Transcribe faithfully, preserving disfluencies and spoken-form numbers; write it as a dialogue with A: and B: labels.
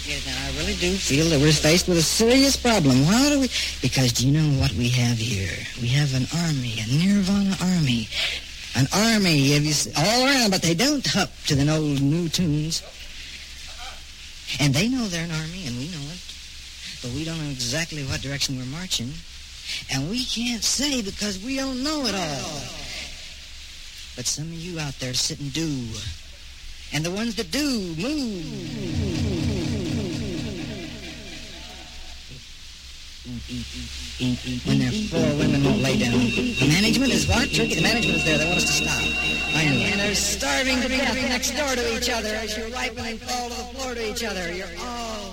A: get it now. I really do feel that we're faced with a serious problem. How do we... Because do you know what we have here? We have an army, a Nirvana army. An army of you all around, but they don't hup to the old new tunes. And they know they're an army, and we know it. But we don't know exactly what direction we're marching. And we can't say because we don't know it all. But some of you out there sit and do. And the ones that do, move. When their four women won't lay down. The management is what? Turkey, the management is there. They want us to stop. I know. And they're starving to death next door to each other as you ripen and fall to the floor to each other. You're all